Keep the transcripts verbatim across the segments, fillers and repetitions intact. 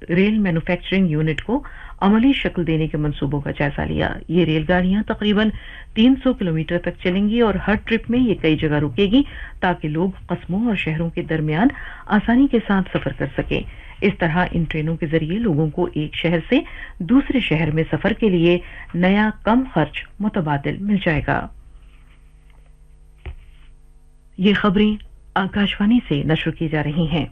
Rail manufacturing unit को अमली शक्ल देने के मंसूबों का जायजा लिया। ये रेलगाड़ियां तकरीबन तीन सौ किलोमीटर तक चलेंगी और हर ट्रिप में ये कई जगह रुकेगी ताकि लोग कस्बों और शहरों के दरमियान आसानी के साथ सफर कर सकें। इस तरह इन ट्रेनों के जरिए लोगों को एक शहर से दूसरे शहर में सफर के लिए नया कम खर्च मुतबादिल मिल जाएगा। ये खबरें आकाशवाणी से नश्र की जा रही हैं।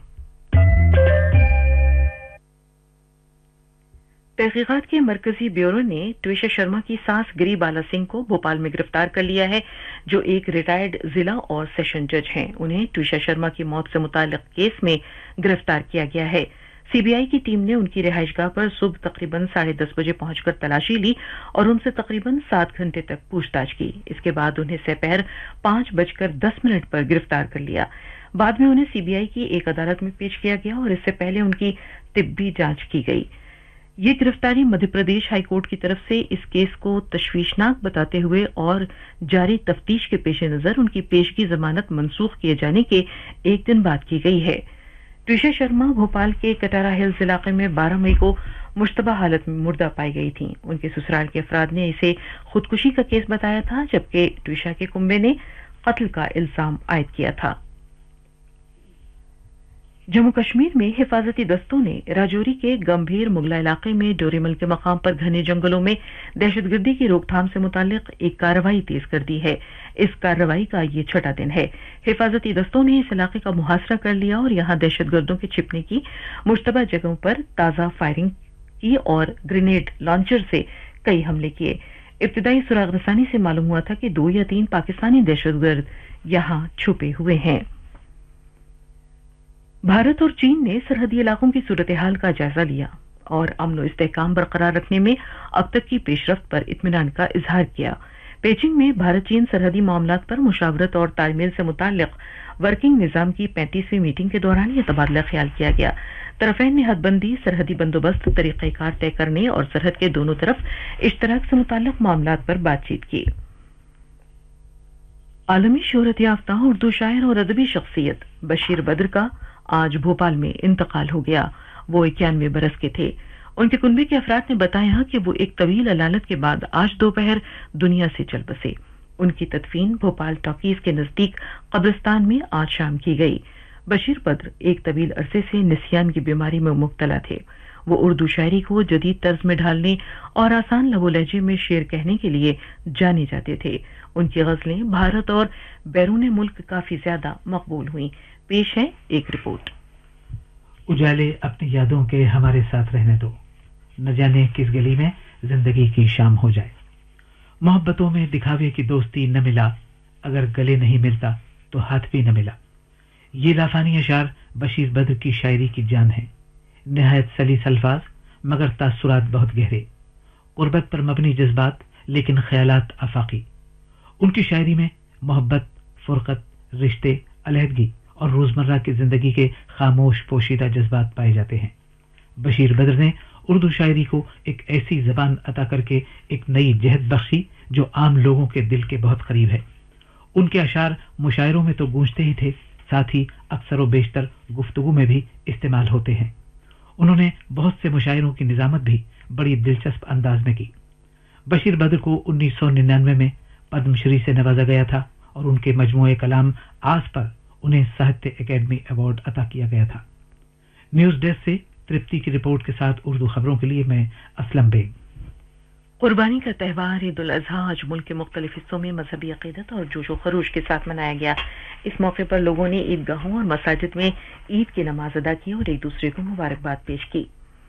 तहकीकात के मरकजी ब्यूरो ने ट्विशा शर्मा की सास गिरी बाला सिंह को भोपाल में गिरफ्तार कर लिया है, जो एक रिटायर्ड जिला और सेशन जज हैं। उन्हें ट्विशा शर्मा की मौत से मुताल्लिक केस में गिरफ्तार किया गया है। सीबीआई की टीम ने उनकी रिहाइशगाह पर सुबह तकरीबन साढ़े दस बजे पहुंचकर तलाशी ली और उनसे तकरीबन सात घंटे तक पूछताछ की। इसके बाद उन्हें दोपहर पांच बजकर दस मिनट पर गिरफ्तार कर लिया। बाद में उन्हें सीबीआई की एक अदालत में पेश किया गया और इससे पहले उनकी तिब्बी जांच की गई। ये गिरफ्तारी मध्य प्रदेश हाईकोर्ट की तरफ से इस केस को तशवीशनाक बताते हुए और जारी तफ्तीश के पेश नजर उनकी पेशगी जमानत मंसूख किए जाने के एक दिन बाद की गई है। ट्विशा शर्मा भोपाल के कटारा हिल्स इलाके में बारह मई को मुश्तबा हालत में मुर्दा पाई गई थी। उनके ससुराल के अफराद ने इसे खुदकुशी का केस बताया था, जबकि ट्विशा के कुंबे ने कत्ल का इल्जाम आयद किया था। जम्मू कश्मीर में हिफाजती दस्तों ने राजौरी के गंभीर मुगला इलाके में डोरेमल के मकाम पर घने जंगलों में दहशतगर्दी की रोकथाम से मुतालिक एक कार्रवाई तेज कर दी है। इस कार्रवाई का ये छठा दिन है। हिफाजती दस्तों ने इस इलाके का मुहासरा कर लिया और यहां दहशतगर्दों के छिपने की मुश्तबा जगहों पर ताजा फायरिंग की और ग्रेनेड लॉन्चर से कई हमले किए। इब्तिदाई सुराग रसानी से मालूम हुआ था कि दो या तीन पाकिस्तानी दहशतगर्द यहां छुपे हुए हैं। भारत और चीन ने सरहदी इलाकों की सूरत हाल का जायजा लिया और अमन और इस्तेहकाम बरकरार रखने में अब तक की पेशरफ्त पर इत्मीनान का इजहार किया। पेचिंग में भारत चीन सरहदी मामलात पर मुशावरत और तालमेल से मुताल्लिक वर्किंग निजाम की पैंतीसवीं मीटिंग के दौरान यह तबादला ख्याल किया गया। तरफैन ने हदबंदी, सरहदी बंदोबस्त, तरीक़ेकार तय करने और सरहद के दोनों तरफ इश्तराक से मुताल्लिक मामलात पर बातचीत की। आलमी शोहरत याफ्ता उर्दू शायर और अदबी शख्सियत बशीर बद्र का आज भोपाल में इंतकाल हो गया। वो इक्यानवे बरस के थे। उनके कुनबे के अफराद ने बताया कि वो एक तवील अलालत के बाद आज दोपहर दुनिया से चल बसे। उनकी तदफीन भोपाल टॉकीज के नजदीक कब्रिस्तान में आज शाम की गई। बशीर बद्र एक तवील अरसे से निसियान की बीमारी में मुब्तला थे। वो उर्दू शायरी को जदीद तर्ज में ढालने और आसान लबो लहजे में शेर कहने के लिए जाने जाते थे। उनकी गजलें भारत और बैरून मुल्क काफी ज्यादा मकबूल हुई। पेश है एक रिपोर्ट। उजाले अपनी यादों के हमारे साथ रहने दो, न जाने किस गली में जिंदगी की शाम हो जाए। मोहब्बतों में दिखावे की दोस्ती न मिला, अगर गले नहीं मिलता तो हाथ भी न मिला। ये लाफानी अशार बशीर बद्र की शायरी की जान है। निहायत सलीस अल्फाज मगर तासुरात बहुत गहरे, गुर्बत पर मबनी जज्बात लेकिन ख्यालात आफाकी। उनकी शायरी में मोहब्बत, फुरकत, रिश्ते, अलहदगी और रोजमर्रा की जिंदगी के खामोश पोशीदा जज्बात पाए जाते हैं। बशीर बद्र ने उर्दू शायरी को एक ऐसी जबान अता करके एक नई जहद बख्शी जो आम लोगों के दिल के बहुत करीब है। उनके अशार मुशायरों में तो गूंजते ही थे, साथ ही अक्सर व बेशतर गुफ्तगू में भी इस्तेमाल होते हैं। उन्होंने बहुत से मुशायरों की निजामत भी बड़ी दिलचस्प अंदाज में की। बशीर बद्र को उन्नीस सौ निन्यानवे में पद्मश्री से नवाजा गया था और उनके मजमूए कलाम आस पर उन्हें साहित्य अकेडमी अवार्ड अता किया गया था। न्यूज डेस्क से तृप्ति की रिपोर्ट के साथ उर्दू खबरों के लिए मैं असलम बेग। कुर्बानी का त्यौहार ईद उल अजहा आज मुल्क के मुख्तलिफ हिस्सों में मजहबी अकीदत और जोश व खरूश के साथ मनाया गया। इस मौके पर लोगों ने ईदगाहों और मसाजिद में ईद की नमाज अदा की और एक दूसरे को मुबारकबाद पेश की।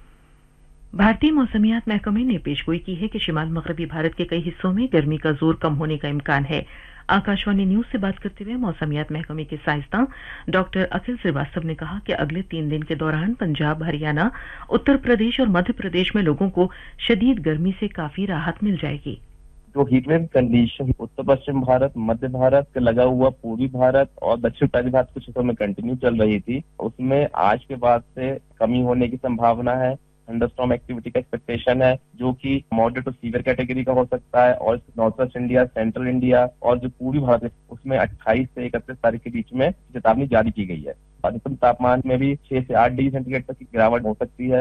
भारतीय मौसमियात महकमे ने पेशगोई की है कि शिमाल मगरबी भारत के कई हिस्सों में गर्मी का जोर कम होने का इम्कान है। आकाशवाणी न्यूज से बात करते हुए मौसमियात महकमे के साइंसदान डॉक्टर अखिल श्रीवास्तव ने कहा कि अगले तीन दिन के दौरान पंजाब, हरियाणा, उत्तर प्रदेश और मध्य प्रदेश में लोगों को शदीद गर्मी से काफी राहत मिल जाएगी। जो हीटवेव कंडीशन उत्तर पश्चिम भारत, मध्य भारत के लगा हुआ पूर्वी भारत और दक्षिण उत्तरी भारत कुछ हिस्सों में कंटिन्यू चल रही थी, उसमें आज के बाद से कमी होने की संभावना है। थंडरस्टॉर्म एक्टिविटी का एक्सपेक्टेशन है जो कि मॉडरेट टू सीवियर कैटेगरी का हो सकता है और north west India, central India और जो पूर्वी भारत है उसमें अट्ठाईस से इकतीस तारीख के बीच में चेतावनी जारी की गई है। अधिकतम तापमान में भी छह से आठ डिग्री सेंटीग्रेड तक की गिरावट हो सकती है।